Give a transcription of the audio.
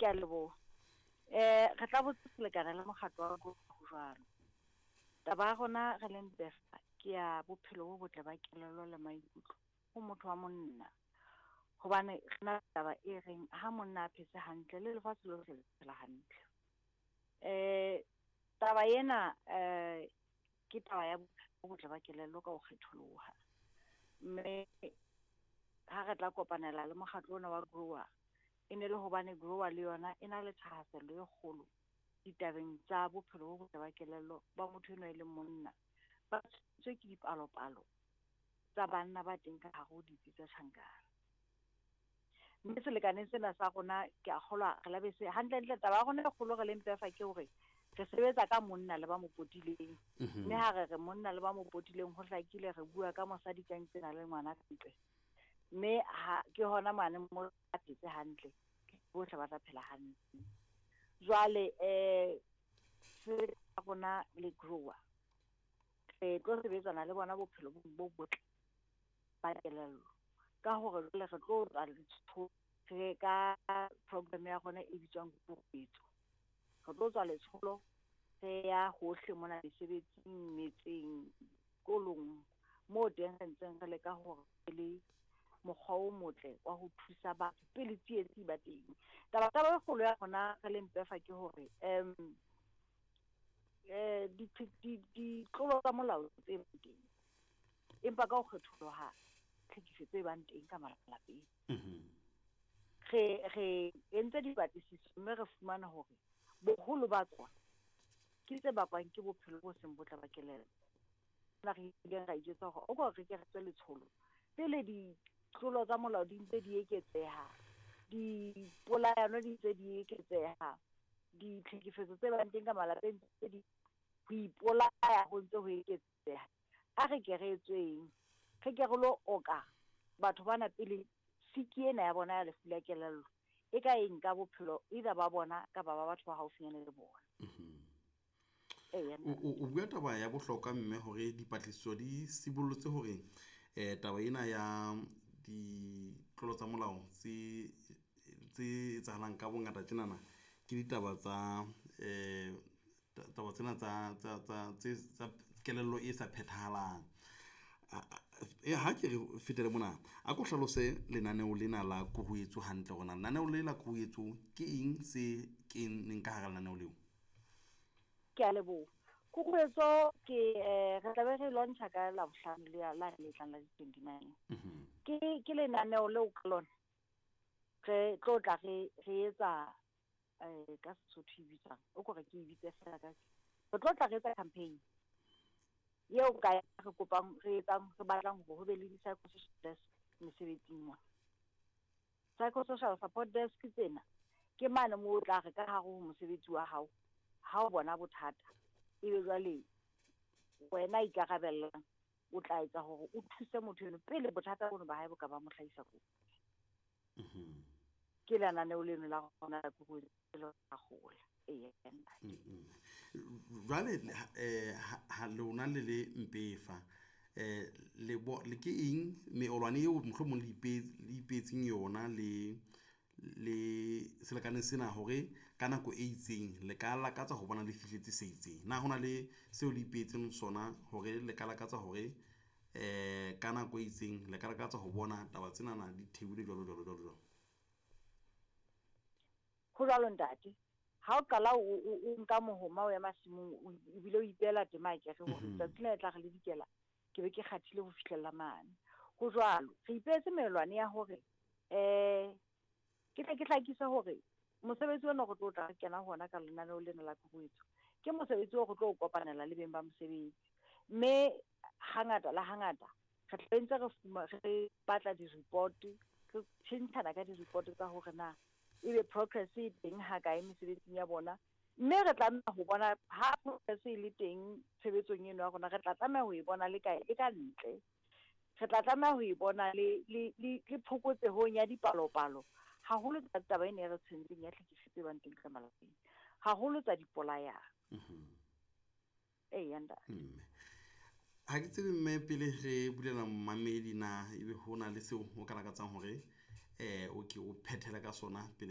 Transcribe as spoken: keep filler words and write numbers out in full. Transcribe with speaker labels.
Speaker 1: ke a lebo eh re tla botse lekana le mokgatlo wa go jwalo taba gona ga le mpefa ke ya bophelo bo botle ba kelelo le maikutlo go motho wa monna gobane rena taba e reng ha monna a phetse hantle le lefatshe lo se phela hantle eh taba ena eh ke taba ya botle ba kelelo ka o kgetholoha mme ha re tla kopanela le mokgatlo ona wa grower ene le hobane grower le yona ena le thahaselo e kgolo ditabeng tsa bophelo bo botle ba kelello ba motho eno e le monna ba tswe ke dipalo-palo tsa banna ba teng ka hare ho ditsi tsa Shankara mme se lekane sena sa rona ke a kgolwa re labe se hantle ntle taba gona e kgolo re le mpefa ke hore re sebetsa ka monna le ba mopotileng mme ha re re monna le ba mopotileng ho hlakile re bua ka mosadi ka ntsena le ngwana ka ntle mme ha ke hona mane mo a phetse hantle bohle ba tla phela hantle jwale eh se bona le grower re tlo sebetsana le bona bophelo bo botle ba kelello ka hore le re tlo tla le re ka program ya gona e bitswang Boetso re tlo tswa letsholo re ya hohle mona mesebetsing metseng kolong mo teng re ntseng re leka hore le mokgwa o motle wa ho thusa batho pele tsietsi ba teng taba taba e kgolo ya gona re le mpefa ke hore em eh di di di tlolo tsa molao tse teng empa ka ho kgetholoha tlhekefetso e bang teng ka malapeng re re entse dipatlisiso mme re fumana hore boholo ba tsona ke tse bakwang ke bophelo bo seng botle ba kelello na re ile ra itse hore o go re ke re tse letsholo pele di tlolo tsa molao di ntse di eketseha di polayano di ntse di eketseha di tlhekefetso tse bang teng ka malapeng tse di ho ipolaya ho ntse ho eketseha a re ke re etsweng re ke re lo oka batho bana pele siki ena ya bona ya lefu la kelello e ka eng ka bophelo e da ba bona ka ba batho ba haufinyane le bona
Speaker 2: o bua taba ya bohlokwa mme hore dipatlisiso di sibollotse hore eh taba ena ya di tlolo tsa molao tse tse etsahalang ka bongata tjenana ke ditaba tsa eh taba tsena tsa tsa tsa kelello e sa phethahalang e ha ke re fetele mona a go hlalose lenaneo lena la kuruetso hantle gona lenaneo le la kuruetso ke eng se ke neng ka hara lenaneo leo
Speaker 1: ke a lebo kuruetso ke re tla be re launcha ka la bohlano le la le tlang la twenty-nine ke ke lenaneo leo ka lona re tlo tla re re etsa eh ka Sesotho ibitsang o go re ke ibitse fela ka re tlo tla re etsa campaign yeo ka re kopang re etsang re batlang ho ho be le di-psychosocial desk mesebetsing mona psychosocial support desk tsena ke mane mo o tla re ka hare ho mosebetsi wa hao ha o bona bothata e be jwale wena ikarabellang o tla etsa hore o thuse motho eno pele bothata bona ba hae bo ka ba mo hlahisa go ke lana ne o leno la gona la go lo ga gola e yena
Speaker 2: jwale eh ha lona le le mpefa eh le bo le ke eng meolwane eo mohlomong le ipetse le ipetseng yona le le selekane sena hore ka nako e itseng le ka lakatsa ho bona le fihletse se itseng na hona le seo le ipetseng sona hore le ka lakatsa hore eh ka nako e itseng le ka lakatsa ho bona taba tsena na di thebile jwalo jwalo jwalo
Speaker 1: ho jwalo ntate ha o qala o nka mohoma o ya masimong o bile o ipela tema ke re hore tsatsile tla re le dikela ke be ke khathile ho fihlella mane ho jwalo re ipetse melwane ya hore eh ke tla ke tlakisa hore mosebetsi ona go tlo tla kena hona ka lenaneo lena la kuruetso ke mosebetsi o go tlo kopanela le beng ba mosebetsi mme hangata la hangata re tlentse re fuma re batla di report re tshintana ka di report tsa hore na ebe progress e teng ha ka e mesebetsing ya bona mme re tlameha ho bona ha progress e le teng tshebetsong eno ya rona re tla tlameha ho e bona le kae le ka ntle re tla tlameha ho e bona le le le phokotsehong ya dipalopalo haholo tsa taba ene re tsentseng ya tlhekefetso ba nteng ka malapeng haholo tsa dipolayano eh yanda
Speaker 2: ha ke tsebe mme pele re bulela mmamedi na ebe hona le seo o ka lakatsang hore eh o ke o phethela ka sona pele